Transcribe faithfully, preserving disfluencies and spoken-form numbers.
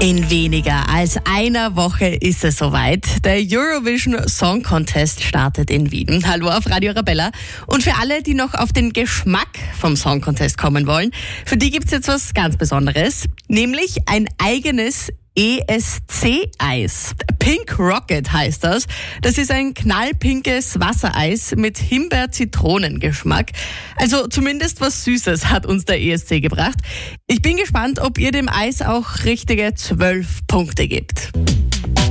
In weniger als einer Woche ist es soweit. Der Eurovision Song Contest startet in Wien. Hallo auf Radio Arabella. Und für alle, die noch auf den Geschmack vom Song Contest kommen wollen, für die gibt's jetzt was ganz Besonderes, nämlich ein eigenes E S C-Eis. Pink Rocket heißt das. Das ist ein knallpinkes Wassereis mit Himbeer-Zitronen-Geschmack. Also zumindest was Süßes hat uns der E S C gebracht. Ich bin gespannt, ob ihr dem Eis auch richtige zwölf Punkte gebt.